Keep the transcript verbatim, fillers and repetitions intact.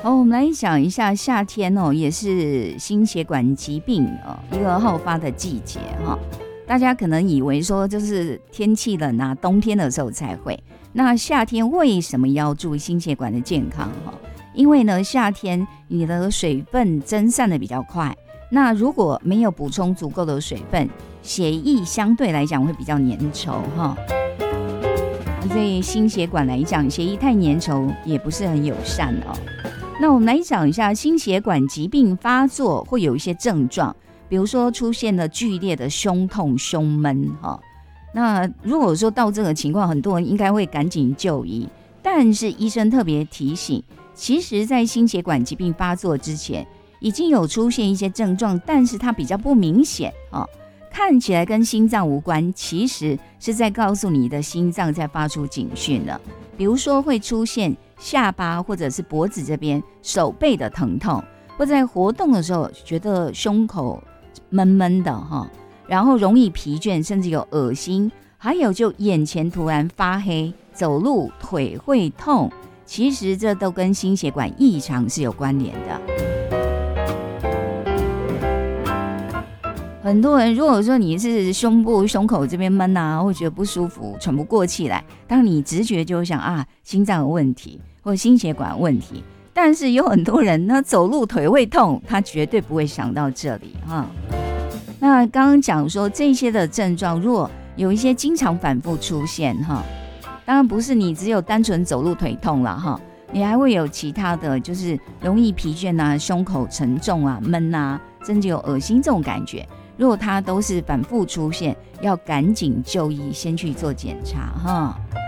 好，我们来想一下，夏天哦，也是心血管疾病哦一个好发的季节哈、哦。大家可能以为说就是天气冷啊，冬天的时候才会。那夏天为什么要注意心血管的健康哈？因为呢，夏天你的水分蒸散的比较快，那如果没有补充足够的水分，血液相对来讲会比较粘稠哈。所以心血管来讲，血液太粘稠也不是很友善哦。那我们来讲一下心血管疾病发作会有一些症状，比如说出现了剧烈的胸痛、胸闷哈。那如果说到这个情况，很多人应该会赶紧就医，但是医生特别提醒，其实在心血管疾病发作之前，已经有出现一些症状，但是它比较不明显哦，看起来跟心脏无关，其实是在告诉你的心脏在发出警讯了。比如说会出现下巴或者是脖子这边、手背的疼痛，或在活动的时候觉得胸口闷闷的哈，然后容易疲倦，甚至有恶心，还有就眼前突然发黑，走路腿会痛，其实这都跟心血管异常是有关联的。很多人如果说你是胸部胸口这边闷啊，会觉得不舒服，喘不过气来，当你直觉就会想啊，心脏有问题或心血管问题，但是有很多人他走路腿会痛，他绝对不会想到这里哈。那刚刚讲说这些的症状，如果有一些经常反复出现哈，当然不是你只有单纯走路腿痛了哈，你还会有其他的，就是容易疲倦啊，胸口沉重啊，闷啊，甚至有恶心这种感觉。如果它都是反复出现，要赶紧就医，先去做检查哈。